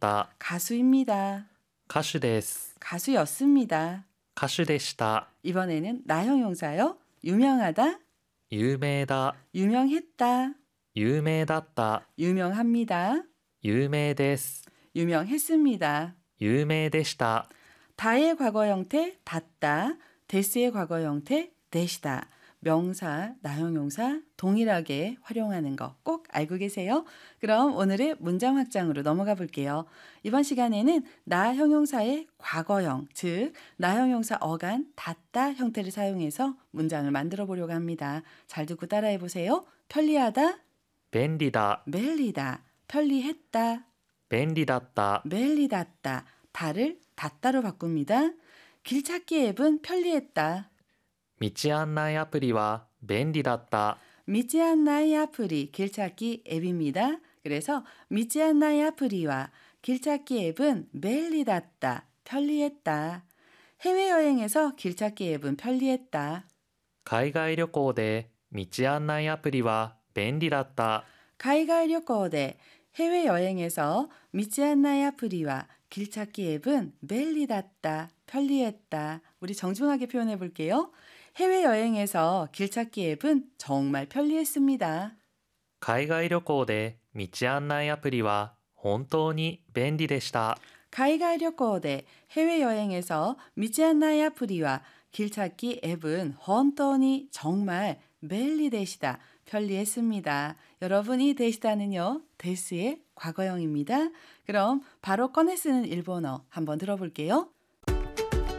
た 가수입니다. 歌手です 가수였습니다. 歌手でした 이번에는 나형용사요. 유명하다, 有名だ 유명했다, 有名だった 유명합니다, 有名です 유명했습니다. 有名でした 다의 과거 형태 닿다, 데스의 과거 형태 되시다. 명사, 나형용사 동일하게 활용하는 거 꼭 알고 계세요? 그럼 오늘의 문장 확장으로 넘어가 볼게요. 이번 시간에는 나형용사의 과거형, 즉 나형용사 어간 닿다 형태를 사용해서 문장을 만들어 보려고 합니다. 잘 듣고 따라해 보세요. 편리하다, 便利だ 멜리다, 편리했다, 便利だった 멜리닿다, 다를 닿다로 바꿉니다. 길 찾기 앱은 편리했다. 道案内アプリは便利だった 미지안나이 아프리 길찾기 앱입니다. 그래서 미지안나이 아프리와 길찾기 앱은 멜리닿다, 편리했다. 해외여행에서 길찾기 앱은 편리했다. 海外旅行で道案内アプリは便利だった 가이가이旅行대 해외여행에서 미지안나이 아프리와 길찾기 앱은 멜리닿다, 편리했다. 우리 정중하게 표현해 볼게요. 해외여행에서 길찾기 앱은 정말 편리했습니다. 海外旅行で道案内アプリは本当に便利でした 가이가이旅行대 해외여행에서 미지안나이 아프리와 길찾기 앱은 헌터니 정말 멜리데시다, 편리했습니다. 여러분이 데시다는요, 데스의 과거형입니다. 그럼 바로 꺼내 쓰는 일본어 한번 들어볼게요.